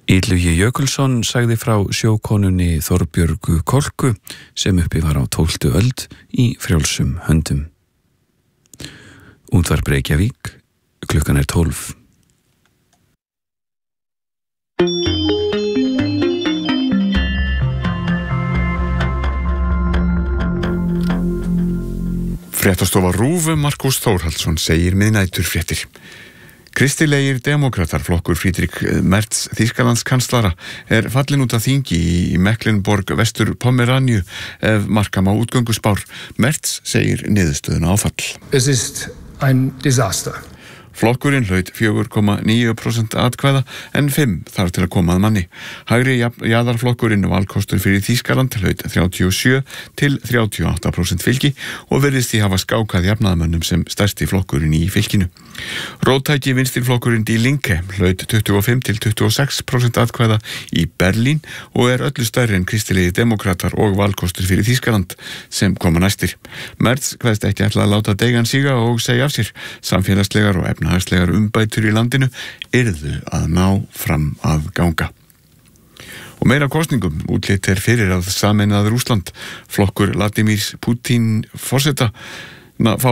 Illugi Jökulsson sagði frá sjókonunni Þorbjörgu Kolku sem uppi var á 12. öld í frjálsum höndum. Útvarp Reykjavík, klukkan 12. Fréttastofa RÚV Markus Þórhallsson segir miðnæturfréttir. Kristilegir demókratar flokkur Friedrich Merz Þýskalands kanslara fallinn út af þingi í Mecklenburg vestur Pomeranju ef marka má útgönguspár. Merz segir niðurstöðuna áfall. Es ist ein Desaster. Flokkurinn hlaut 4,9% atkvæða en 5 þarf til að koma að manni. Hægri jaðarflokkurinn Valkostur fyrir Þýskaland hlaut 37 til 38% fylgi og virðist því hafa skákað jafnaðarmönnum sem stærsti flokkurinn í fylkinu. Róttæki vinstirflokkurinn Die Linke hlaut 25 til 26% atkvæða í Berlín og öllu stærri en kristilegi demokratar og Valkostur fyrir Þýskaland sem koma næstir. Merz kveðst ekki ætla að láta deigan síga og segja af sér. Samfélagslegar og efnahagslegar umbætur í landinu yrðu að ná fram að ganga. Og meira kosningum, útlit fyrir að sameinað Rússland, flokkur Vladimírs Putin forseta, fá